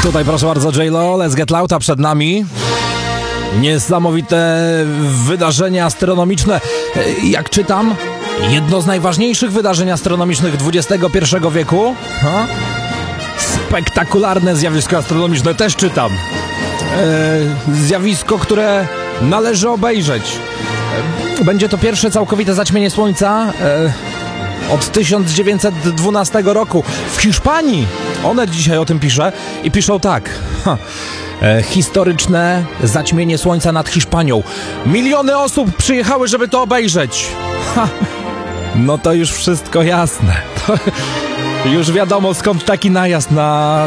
Tutaj proszę bardzo J-Lo, Let's Get Loud, a przed nami niesamowite wydarzenia astronomiczne. Jak czytam, jedno z najważniejszych wydarzeń astronomicznych XXI wieku. Spektakularne zjawisko astronomiczne, też czytam. Zjawisko, które należy obejrzeć. Będzie to pierwsze całkowite zaćmienie Słońca od 1912 roku w Hiszpanii. One dzisiaj o tym pisze i piszą tak. Historyczne zaćmienie Słońca nad Hiszpanią. Miliony osób przyjechały, żeby to obejrzeć. No to już wszystko jasne. Już wiadomo, skąd taki najazd na